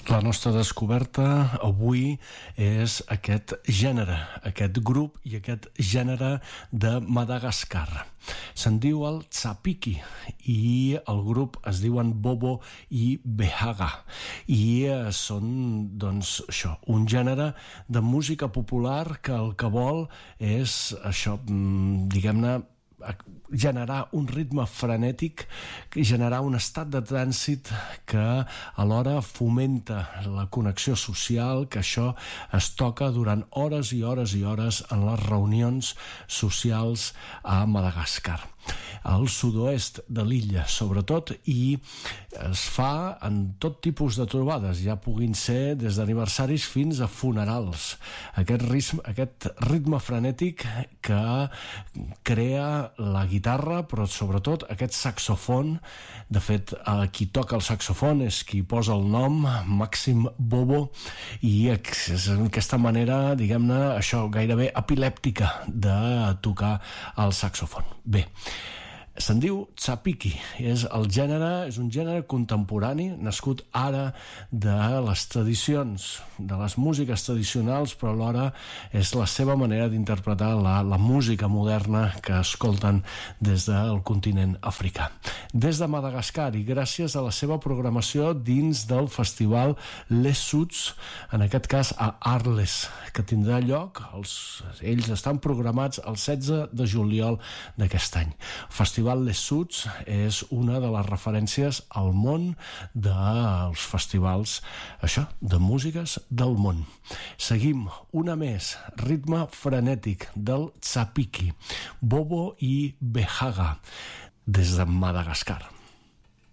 La nostra descoberta avui és aquest gènere, aquest grup i aquest gènere de Madagascar. Se'n diu el Tsapiki i el grup es diuen Bobo i Behaga i són, doncs, això, un gènere de música popular que el que vol és això, diguem-ne, generar un ritme frenètic, generar un estat de trànsit que alhora fomenta la connexió social, que això es toca durant hores i hores i hores en les reunions socials a Madagascar, al sud-oest de l'illa sobretot, i es fa en tot tipus de trobades, ja puguin ser des d'aniversaris fins a funerals. Aquest ritme frenètic que crea la guitarra, però sobretot aquest saxofon. De fet, qui toca el saxofon és qui posa el nom, Maxim Bobo, i és aquesta manera, diguem-ne, això gairebé epilèptica de tocar el saxofon. Bé, se'n diu Tsapiki, és un gènere contemporani, nascut ara de les tradicions, de les músiques tradicionals, però alhora és la seva manera d'interpretar la música moderna que escolten des del continent africà. Des de Madagascar i gràcies a la seva programació dins del festival Les Souts, en aquest cas a Arles, que tindrà lloc, ells estan programats el 16 de juliol d'aquest any. Festival Les Souts és una de les referències al món dels festivals, això, de músiques del món. Seguim una més, ritme frenètic del Tsapiki, Bobo i Behaga, des de Madagascar.